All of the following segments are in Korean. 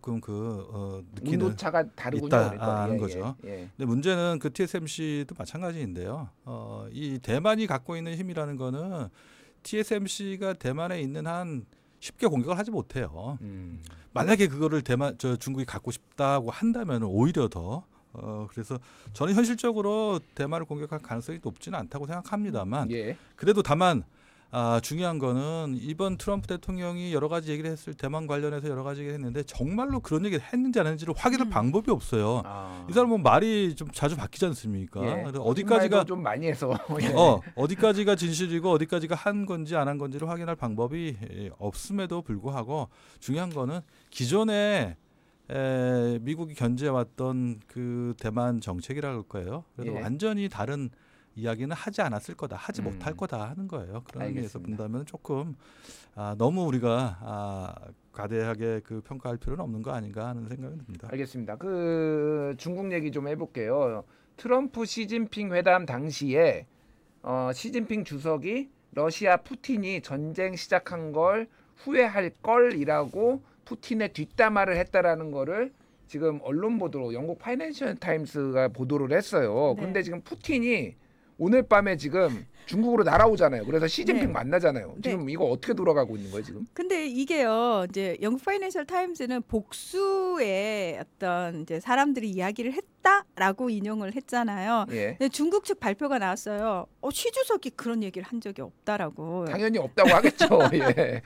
조금 느끼는 온도차가 다르군요. 있다는 예, 거죠. 예. 근데 문제는 그 TSMC도 마찬가지인데요. 이 대만이 갖고 있는 힘이라는 거는 TSMC가 대만에 있는 한 쉽게 공격을 하지 못해요. 만약에 그거를 중국이 갖고 싶다고 한다면 오히려 더 그래서 저는 현실적으로 대만을 공격할 가능성이 높지는 않다고 생각합니다만 예. 그래도 다만 중요한 거는 이번 트럼프 대통령이 여러 가지 얘기를 했을 대만 관련해서 여러 가지 얘기를 했는데 정말로 그런 얘기를 했는지 안 했는지를 확인할 방법이 없어요. 이 사람은 말이 좀 자주 바뀌지 않습니까? 예. 그래서 어디까지가 좀 많이 해서 예. 어디까지가 진실이고 어디까지가 한 건지 안 한 건지를 확인할 방법이 없음에도 불구하고 중요한 거는 기존에 미국이 견제해왔던 그 대만 정책이라고 할 거예요. 그래서 예. 완전히 다른 이야기는 하지 않았을 거다, 하지 못할 거다 하는 거예요. 그런 의미에서 본다면 조금 너무 우리가 과대하게 평가할 필요는 없는 거 아닌가 하는 생각이 듭니다. 알겠습니다. 중국 얘기 좀 해볼게요. 트럼프 시진핑 회담 당시에 시진핑 주석이 러시아 푸틴이 전쟁 시작한 걸 후회할 걸이라고 푸틴의 뒷담화를 했다라는 거를 지금 언론 보도로 영국 파이낸셜 타임스가 보도를 했어요. 네. 그런데 지금 푸틴이 오늘 밤에 지금 중국으로 날아오잖아요. 그래서 시진핑 네. 만나잖아요. 네. 지금 이거 어떻게 돌아가고 있는 거예요, 지금? 근데 이게요, 이제 영국 파이낸셜 타임즈는 복수의 어떤 이제 사람들이 이야기를 했다라고 인용을 했잖아요. 예. 근데 중국 측 발표가 나왔어요. 시 주석이 그런 얘기를 한 적이 없다라고. 당연히 없다고 하겠죠. 예.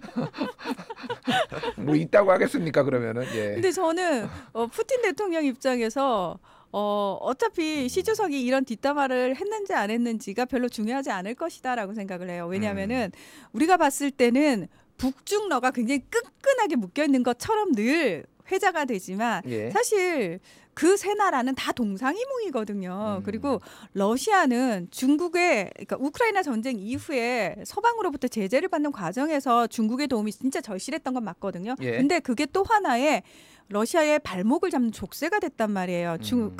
뭐 있다고 하겠습니까, 그러면은? 예. 근데 저는 푸틴 대통령 입장에서 어차피 시 주석이 이런 뒷담화를 했는지 안 했는지가 별로 중요하지 않을 것이다라고 생각을 해요. 왜냐하면은 우리가 봤을 때는 북중러가 굉장히 끈끈하게 묶여 있는 것처럼 늘 회자가 되지만 예. 사실 그 세 나라는 다 동상이몽이거든요. 그리고 러시아는 중국의 그러니까 우크라이나 전쟁 이후에 서방으로부터 제재를 받는 과정에서 중국의 도움이 진짜 절실했던 건 맞거든요. 예. 근데 그게 또 하나의 러시아의 발목을 잡는 족쇄가 됐단 말이에요.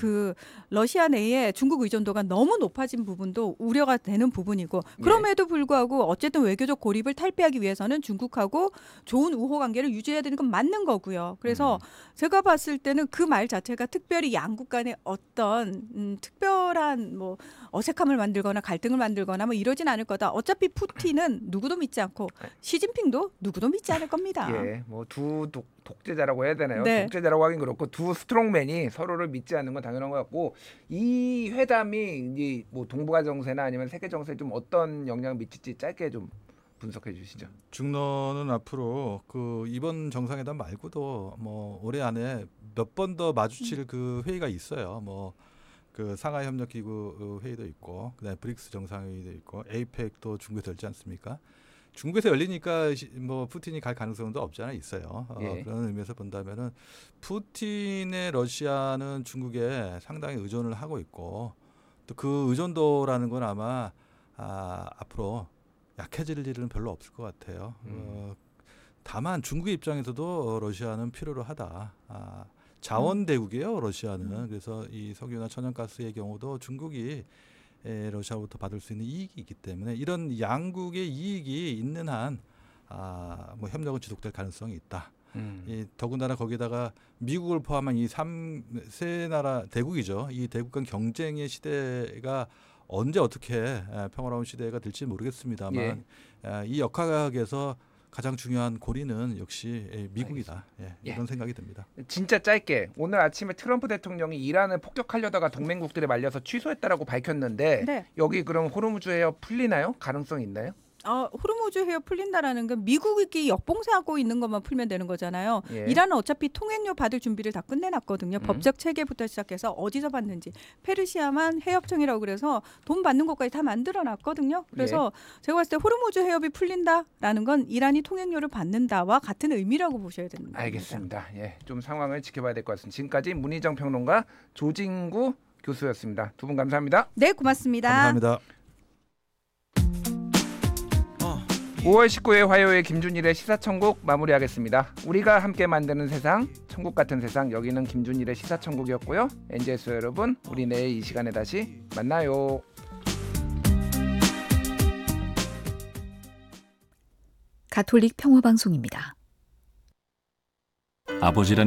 러시아 내에 중국 의존도가 너무 높아진 부분도 우려가 되는 부분이고 그럼에도 불구하고 어쨌든 외교적 고립을 탈피하기 위해서는 중국하고 좋은 우호 관계를 유지해야 되는 건 맞는 거고요. 그래서 제가 봤을 때는 그 말 자체가 특별히 양국 간의 어떤 특별한 뭐 어색함을 만들거나 갈등을 만들거나 뭐 이러진 않을 거다. 어차피 푸틴은 누구도 믿지 않고 시진핑도 누구도 믿지 않을 겁니다. 예, 뭐 두 독재자라고 해야 되나요? 네. 독재자라고 하긴 그렇고 두 스트롱맨이 서로를 믿지 않는 건 당연한 것 같고 이 회담이 이제 뭐 동북아 정세나 아니면 세계 정세에 좀 어떤 영향을 미칠지 짧게 좀 분석해 주시죠. 중러는 앞으로 이번 정상회담 말고도 뭐 올해 안에 몇 번 더 마주칠 그 회의가 있어요. 뭐 상하이 협력기구 회의도 있고 그다음에 브릭스 정상회의도 있고 에이펙도 중국에서 열지 않습니까? 중국에서 열리니까 뭐 푸틴이 갈 가능성도 없지 않아 있어요. 예. 그런 의미에서 본다면은 푸틴의 러시아는 중국에 상당히 의존을 하고 있고 또 그 의존도라는 건 아마 앞으로 약해질 일은 별로 없을 것 같아요. 다만 중국의 입장에서도 러시아는 필요로 하다. 자원 대국이에요, 러시아는. 그래서 이 석유나 천연가스의 경우도 중국이 러시아부터 받을 수 있는 이익이 있기 때문에 이런 양국의 이익이 있는 한 뭐 협력은 지속될 가능성이 있다. 더군다나 거기다가 미국을 포함한 이 세 나라 대국이죠. 이 대국 간 경쟁의 시대가 언제 어떻게 평화로운 시대가 될지 모르겠습니다만 이 역학에서 가장 중요한 고리는 역시 미국이다. 이런 생각이 듭니다. 진짜 짧게 오늘 아침에 트럼프 대통령이 이란을 폭격하려다가 동맹국들에 말려서 취소했다라고 밝혔는데 네. 여기 그럼 호르무즈 해협 풀리나요? 가능성이 있나요? 호르무즈 해협 풀린다라는 건 미국이 역봉쇄하고 있는 것만 풀면 되는 거잖아요. 예. 이란은 어차피 통행료 받을 준비를 다 끝내놨거든요. 법적 체계부터 시작해서 어디서 받는지 페르시아만 해협청이라고 그래서 돈 받는 것까지 다 만들어놨거든요. 그래서 제가 봤을 때 호르무즈 해협이 풀린다라는 건 이란이 통행료를 받는다와 같은 의미라고 보셔야 됩니다. 알겠습니다. 예, 좀 상황을 지켜봐야 될 것 같습니다. 지금까지 문희정 평론가 조진구 교수였습니다. 두 분 감사합니다. 네, 고맙습니다. 감사합니다. 5월 19일 화요일 김준일의 시사천국 마무리하겠습니다. 우리가 함께 만드는 세상, 천국 같은 세상, 여기는 김준일의 시사천국이었고요. NJS 여러분, 우리 내일 이 시간에 다시 만나요. 가톨릭 평화방송입니다. 아버지란